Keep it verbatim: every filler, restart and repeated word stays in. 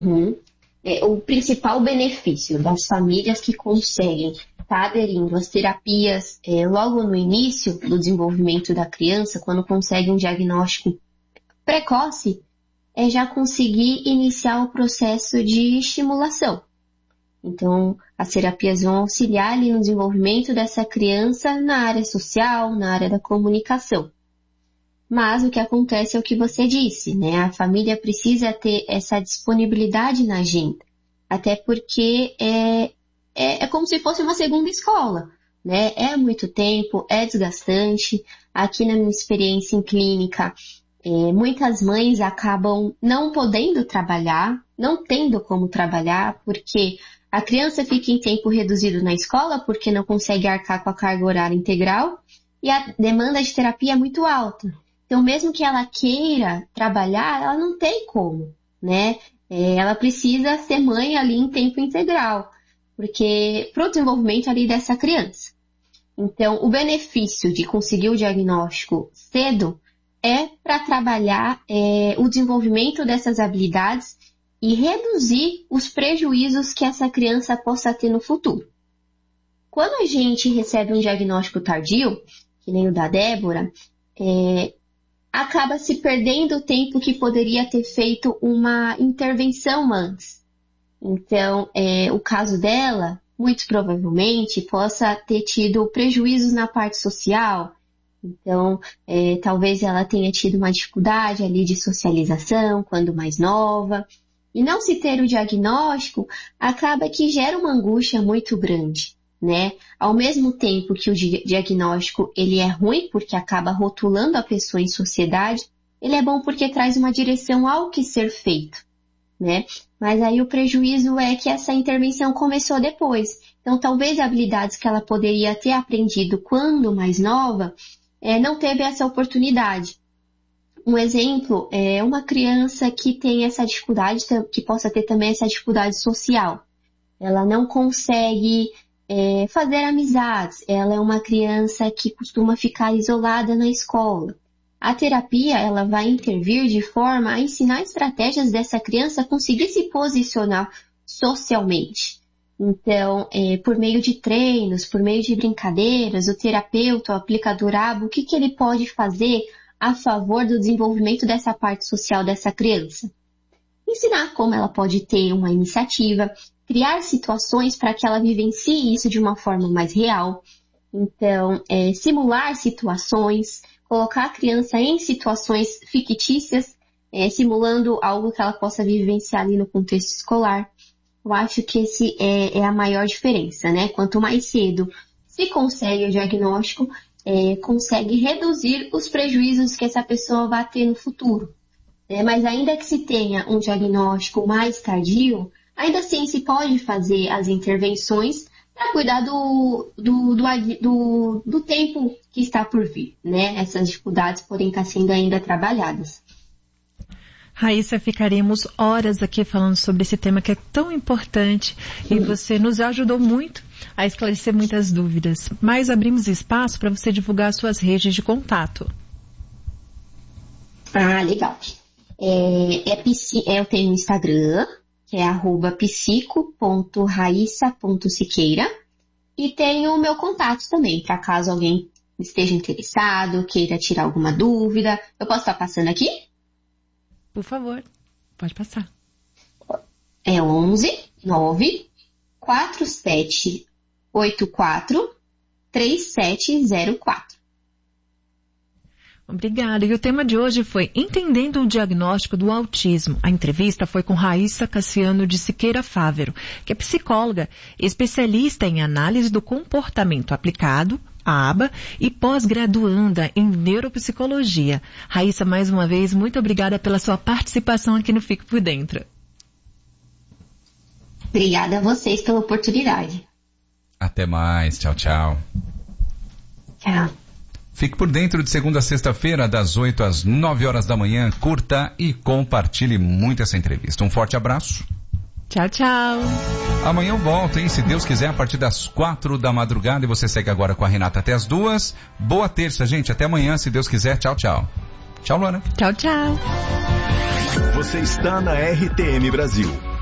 Uhum. É, o principal benefício das famílias que conseguem estar aderindo às terapias é, logo no início do desenvolvimento da criança, quando consegue um diagnóstico precoce, é já conseguir iniciar o processo de estimulação. Então, as terapias vão auxiliar ali no desenvolvimento dessa criança na área social, na área da comunicação. Mas o que acontece é o que você disse, né? A família precisa ter essa disponibilidade na agenda. Até porque é, é, é como se fosse uma segunda escola, né? É muito tempo, é desgastante. Aqui na minha experiência em clínica, é, muitas mães acabam não podendo trabalhar, não tendo como trabalhar, porque a criança fica em tempo reduzido na escola, porque não consegue arcar com a carga horária integral, e a demanda de terapia é muito alta. Então, mesmo que ela queira trabalhar, ela não tem como, né? É, ela precisa ser mãe ali em tempo integral, porque para o desenvolvimento ali dessa criança. Então, o benefício de conseguir o diagnóstico cedo é para trabalhar é, o desenvolvimento dessas habilidades e reduzir os prejuízos que essa criança possa ter no futuro. Quando a gente recebe um diagnóstico tardio, que nem o da Débora, é, acaba se perdendo o tempo que poderia ter feito uma intervenção antes. Então, é, o caso dela, muito provavelmente, possa ter tido prejuízos na parte social. Então, é, talvez ela tenha tido uma dificuldade ali de socialização quando mais nova. E não se ter o diagnóstico acaba que gera uma angústia muito grande, né? Ao mesmo tempo que o diagnóstico ele é ruim porque acaba rotulando a pessoa em sociedade, ele é bom porque traz uma direção ao que ser feito, né? Mas aí o prejuízo é que essa intervenção começou depois. Então, talvez habilidades que ela poderia ter aprendido quando mais nova, é, não teve essa oportunidade. Um exemplo é uma criança que tem essa dificuldade, que possa ter também essa dificuldade social. Ela não consegue é, fazer amizades, ela é uma criança que costuma ficar isolada na escola. A terapia, ela vai intervir de forma a ensinar estratégias dessa criança conseguir se posicionar socialmente. Então, é, por meio de treinos, por meio de brincadeiras, o terapeuta, o aplicador A B, o que, que ele pode fazer a favor do desenvolvimento dessa parte social dessa criança? Ensinar como ela pode ter uma iniciativa, criar situações para que ela vivencie isso de uma forma mais real. Então, é, simular situações, colocar a criança em situações fictícias, é, simulando algo que ela possa vivenciar ali no contexto escolar. Eu acho que esse é, é a maior diferença, né? Quanto mais cedo se consegue o diagnóstico, é, consegue reduzir os prejuízos que essa pessoa vai ter no futuro. É, mas ainda que se tenha um diagnóstico mais tardio, ainda assim se pode fazer as intervenções para cuidar do, do, do, do, do tempo que está por vir, né? Essas dificuldades podem estar sendo ainda trabalhadas. Raíssa, ficaremos horas aqui falando sobre esse tema que é tão importante e você nos ajudou muito a esclarecer muitas dúvidas. Mas abrimos espaço para você divulgar suas redes de contato. Ah, legal. É, é, é, eu tenho um Instagram, que é arroba psico ponto raissa ponto siqueira, e tenho o meu contato também, para caso alguém esteja interessado, queira tirar alguma dúvida. Eu posso estar passando aqui? Por favor, pode passar. É onze nove quatro sete oito quatro três sete zero quatro. Obrigada. E o tema de hoje foi Entendendo o Diagnóstico do Autismo. A entrevista foi com Raíssa Cassiano de Siqueira Fávero, que é psicóloga, especialista em análise do comportamento aplicado, A B A, e pós-graduanda em neuropsicologia. Raíssa, mais uma vez, muito obrigada pela sua participação aqui no Fique por Dentro. Obrigada a vocês pela oportunidade. Até mais. Tchau, tchau. Tchau. Fique por dentro de segunda a sexta-feira, das oito às nove horas da manhã. Curta e compartilhe muito essa entrevista. Um forte abraço. Tchau, tchau. Amanhã eu volto, hein? Se Deus quiser, a partir das quatro da madrugada. E você segue agora com a Renata até as duas. Boa terça, gente. Até amanhã, se Deus quiser. Tchau, tchau. Tchau, Luana. Tchau, tchau. Você está na R T M Brasil.